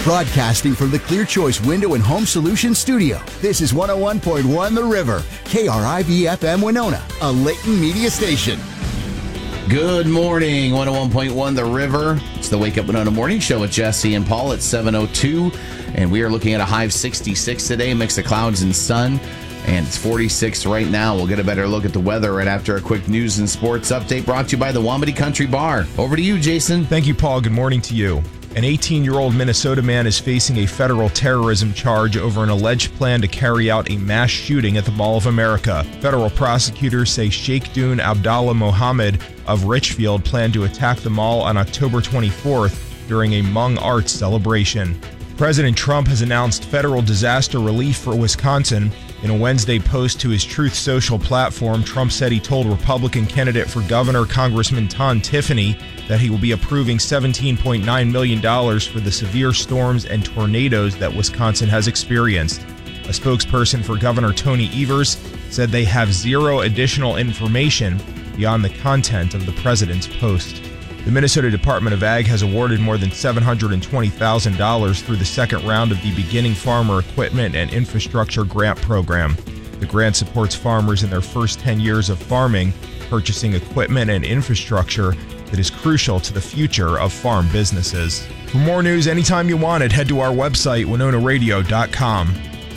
Broadcasting from the Clear Choice Window and Home Solutions studio, this is 101.1 The River, KRIV-FM Winona, a Layton media station. Good morning, 101.1 The River. It's the Wake Up Winona Morning Show with Jesse and Paul at 7:02. And we are looking at a high of 66 today, mix of clouds and sun. And it's 46 right now. We'll get a better look at the weather right after a quick news and sports update brought to you by the Wamedy Country Bar. Over to you, Jason. Thank you, Paul. Good morning to you. An 18-year-old Minnesota man is facing a federal terrorism charge over an alleged plan to carry out a mass shooting at the Mall of America. Federal prosecutors say Sheikh Dune Abdallah Mohammed of Richfield planned to attack the mall on October 24th during a Hmong Arts celebration. President Trump has announced federal disaster relief for Wisconsin. In a Wednesday post to his Truth Social platform, Trump said he told Republican candidate for governor Congressman Tom Tiffany that he will be approving $17.9 million for the severe storms and tornadoes that Wisconsin has experienced. A spokesperson for Governor Tony Evers said they have zero additional information beyond the content of the president's post. The Minnesota Department of Ag has awarded more than $720,000 through the second round of the Beginning Farmer Equipment and Infrastructure Grant Program. The grant supports farmers in their first 10 years of farming, purchasing equipment and infrastructure that is crucial to the future of farm businesses. For more news anytime you want it, head to our website, WinonaRadio.com.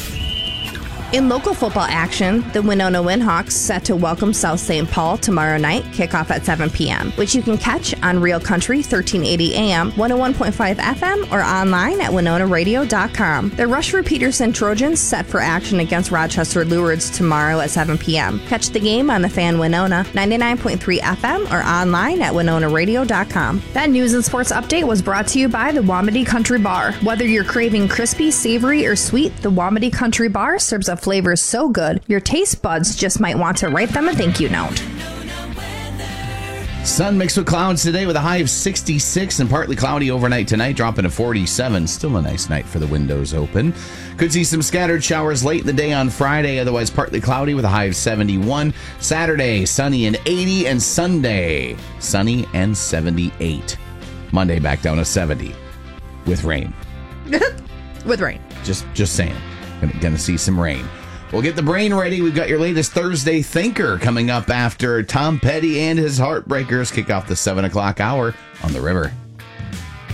In local football action, the Winona Windhawks set to welcome South St. Paul tomorrow night, kickoff at 7 p.m., which you can catch on Real Country 1380 AM, 101.5 FM, or online at WinonaRadio.com. The Rushford Peterson Trojans set for action against Rochester Lourdes tomorrow at 7 p.m. Catch the game on the Fan Winona, 99.3 FM, or online at WinonaRadio.com. That news and sports update was brought to you by the Wamedy Country Bar. Whether you're craving crispy, savory, or sweet, the Wamedy Country Bar serves a flavor so good, your taste buds just might want to write them a thank you note. Sun mixed with clouds today with a high of 66 and partly cloudy overnight tonight, dropping to 47. Still a nice night for the windows open. Could see some scattered showers late in the day on Friday, otherwise partly cloudy with a high of 71. Saturday, sunny and 80, and Sunday, sunny and 78. Monday back down to 70 with rain. With rain. Just saying. Gonna see some rain. We'll get the brain ready. We've got your latest Thursday thinker coming up after Tom Petty and his Heartbreakers kick off the 7 o'clock hour on The River.